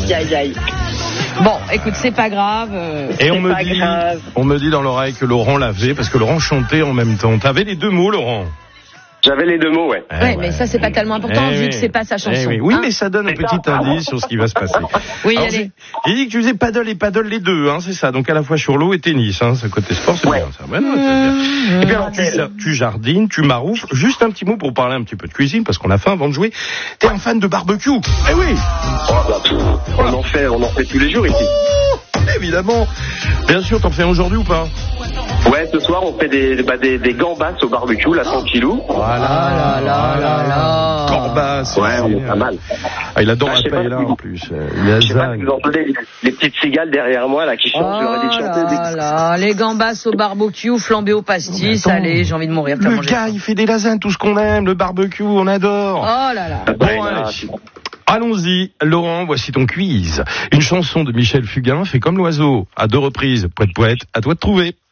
Aïe, aïe, aïe. Bon, écoute, c'est pas grave. Et on me dit dans l'oreille que Laurent l'avait, parce que Laurent chantait en même temps. T'avais les deux mots, Laurent? J'avais les deux mots, ouais. Ouais, mais ça, c'est pas tellement important, vu que c'est pas sa chanson. Oui, mais ça donne un petit indice sur ce qui va se passer. Oui, alors, allez. Il dit que tu faisais paddle et paddle les deux, c'est ça. Donc à la fois sur l'eau et tennis, ce côté sport, c'est bien ça. Ouais, non, c'est bien. Et puis alors, tu jardines, tu maroufles. Juste un petit mot pour parler un petit peu de cuisine, parce qu'on a faim avant de jouer. T'es un fan de barbecue? Eh oui. On en fait tous les jours ici. Évidemment. Bien sûr, t'en fais un aujourd'hui ou pas? Ouais, ce soir, on fait des gambas au barbecue, là, tranquillou. Voilà. Gambas. Ouais, on est pas mal. Ah, il adore la paella, en plus. Je sais pas si vous entendez les petites cigales derrière moi, là, qui chantent. Je leur ai dit de chanter. Les gambas au barbecue, flambé au pastis. Allez, j'ai envie de mourir. Le gars, il fait des lasagnes, tout ce qu'on aime, le barbecue, on adore. Oh là là. Bon, allez. Allons-y, Laurent, voici ton quiz. Une chanson de Michel Fugain fait comme l'oiseau, à 2 reprises. Poète, à toi de trouver.